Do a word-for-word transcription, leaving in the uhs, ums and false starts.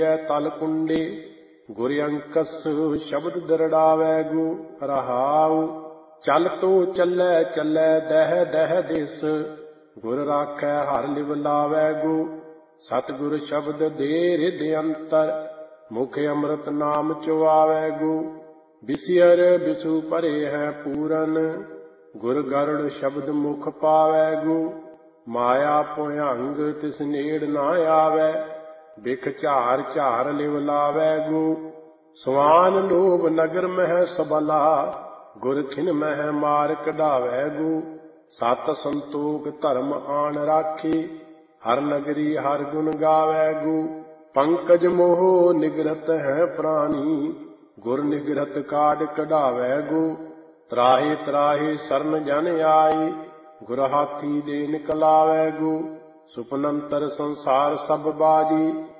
तल कुंडे गुर अंकस शब्द दरड़ावै गो। रहाऊ चल तो चलै चलै दह दह दिस गुर राखै हर लिव लावै गो। सतगुर शब्द दे रिद अंतर मुख अमृत नाम चुआवै गो। बिसियर बिसु परे है पूरन गुर गरुड़ शब्द मुख पावै गो। माया भुयंग तिस नेड़ ना आवै बिख झार झार लिव लावै गो। सवान लोभ नगर मह सबला गुर खिन मह मार कढावै गो। सत संतोख धर्म आन राखी हर नगरी हर गुण गावै गो। पंकज मोह निगृहत है प्राणी गुर निगृहत काड कढावै गो। त्राहि त्राहि शरण जन आई गुर हाथी दे निकलावै गो। सुपनंतर संसार सब बाजी